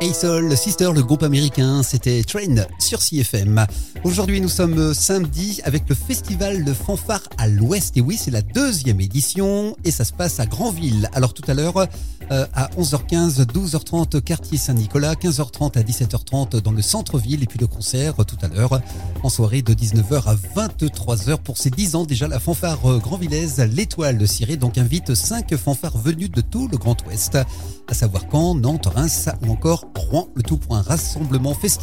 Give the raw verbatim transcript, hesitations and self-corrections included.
Hey Soul Sister, le groupe américain, c'était Train sur C F M. Aujourd'hui, nous sommes samedi avec le festival de fanfare à l'Ouest. Et oui, c'est la deuxième édition et ça se passe à Granville. Alors tout à l'heure, euh, à onze heures quinze, douze heures trente, quartier Saint-Nicolas, quinze heures trente à dix-sept heures trente dans le centre-ville. Et puis le concert tout à l'heure en soirée de dix-neuf heures à vingt-trois heures. Pour ses dix ans déjà, la fanfare granvillaise, l'Étoile cirée, donc invite cinq fanfares venus de tout le Grand Ouest, à savoir Caen, Nantes, Reims ou encore Rouen, le tout pour un rassemblement festif